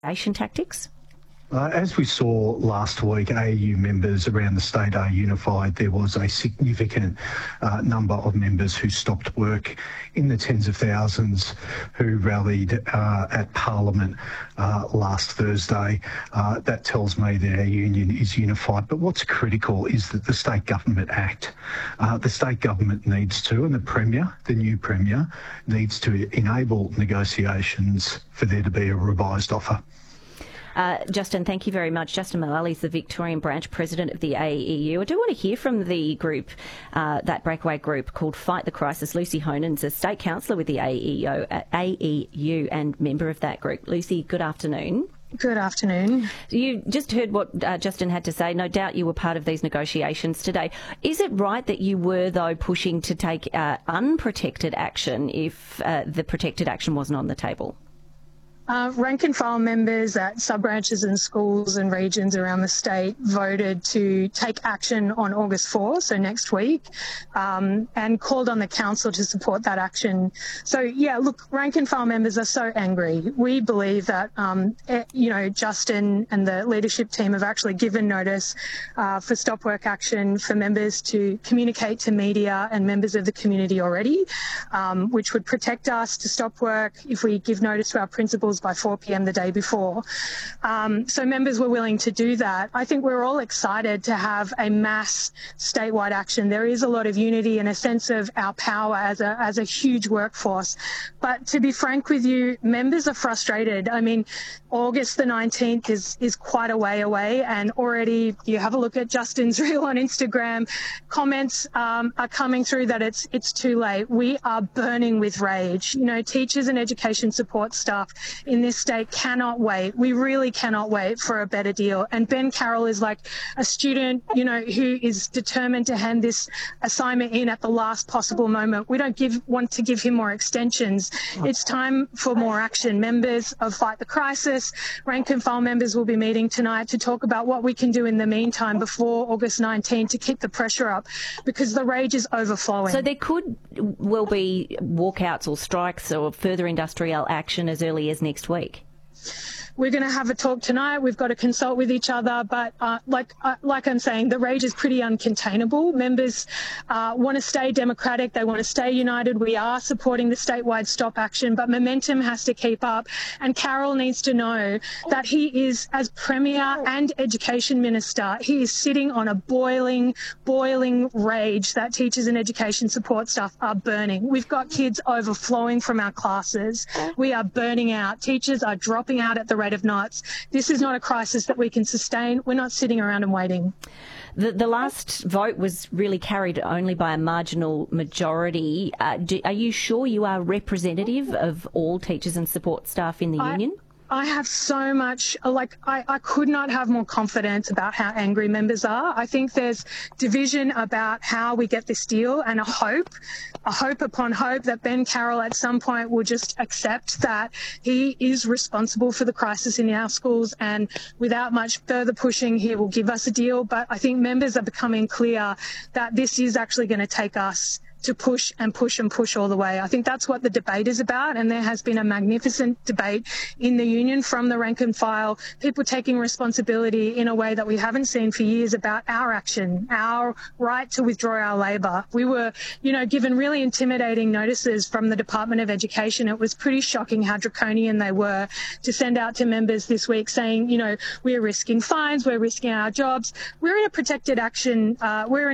tactics? As we saw last week, AEU members around the state are unified. There was a significant number of members who stopped work, in the tens of thousands, who rallied at Parliament last Thursday. That tells me that our union is unified. But what's critical is that the state government act. The state government needs to, and the Premier, the new Premier, needs to enable negotiations for there to be a revised offer. Justin, thank you very much. Justin Mullally is the Victorian branch president of the AEU. I do want to hear from the group, that breakaway group called Fight the Crisis. Lucy Honan's a state councillor with the AEU and member of that group. Lucy, good afternoon. Good afternoon. You just heard what Justin had to say. No doubt you were part of these negotiations today. Is it right that you were, though, pushing to take unprotected action if the protected action wasn't on the table? Rank and file members at sub-branches and schools and regions around the state voted to take action on August 4, so next week, and called on the council to support that action. So, yeah, look, rank and file members are so angry. We believe that, Justin and the leadership team have actually given notice for stop work action for members to communicate to media and members of the community already, which would protect us to stop work if we give notice to our principals by 4 p.m. the day before. So members were willing to do that. I think we're all excited to have a mass statewide action. There is a lot of unity and a sense of our power as a huge workforce. But to be frank with you, members are frustrated. I mean, August the 19th is quite a way away, and already you have a look at Justin's reel on Instagram, comments are coming through that it's too late. We are burning with rage. You know, teachers and education support staff in this state cannot wait. We really cannot wait for a better deal. And Ben Carroll is like a student, who is determined to hand this assignment in at the last possible moment. We don't want to give him more extensions. It's time for more action. Members of Fight the Crisis, rank and file members will be meeting tonight to talk about what we can do in the meantime before August 19 to keep the pressure up, because the rage is overflowing. So there could well be walkouts or strikes or further industrial action as early as next week. We're going to have a talk tonight. We've got to consult with each other. But like I'm saying, the rage is pretty uncontainable. Members want to stay democratic. They want to stay united. We are supporting the statewide stop action, but momentum has to keep up. And Carroll needs to know that he is, as Premier and Education Minister, he is sitting on a boiling rage that teachers and education support staff are burning. We've got kids overflowing from our classes. We are burning out. Teachers are dropping out at the rate of knots. This is not a crisis that we can sustain. We're not sitting around and waiting. The last vote was really carried only by a marginal majority. Are you sure you are representative of all teachers and support staff in the union? I have so much, I could not have more confidence about how angry members are. I think there's division about how we get this deal, and a hope upon hope that Ben Carroll at some point will just accept that he is responsible for the crisis in our schools, and without much further pushing, he will give us a deal. But I think members are becoming clear that this is actually going to take us to push and push and push all the way. I think that's what the debate is about, and there has been a magnificent debate in the union from the rank and file, people taking responsibility in a way that we haven't seen for years about our action, our right to withdraw our labour. We were, given really intimidating notices from the Department of Education. It was pretty shocking how draconian they were to send out to members this week saying, we're risking fines, we're risking our jobs. We're in a protected action. We're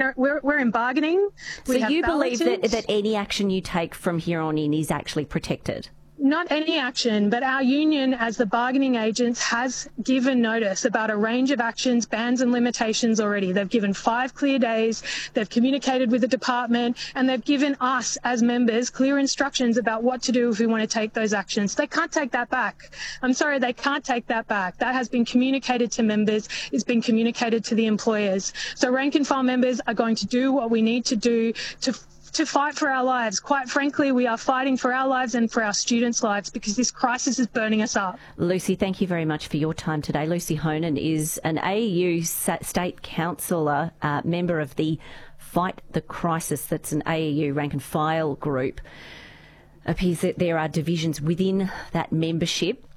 in bargaining. So you believe that any action you take from here on in is actually protected? Not any action, but our union as the bargaining agents has given notice about a range of actions, bans and limitations already. They've given 5 clear days, they've communicated with the department, and they've given us as members clear instructions about what to do if we want to take those actions. They can't take that back. I'm sorry, they can't take that back. That has been communicated to members, it's been communicated to the employers. So rank and file members are going to do what we need to do to fight for our lives. Quite frankly, we are fighting for our lives and for our students' lives because this crisis is burning us up. Lucy, thank you very much for your time today. Lucy Honan is an AEU state councillor, member of the Fight the Crisis. That's an AEU rank and file group. It appears that there are divisions within that membership.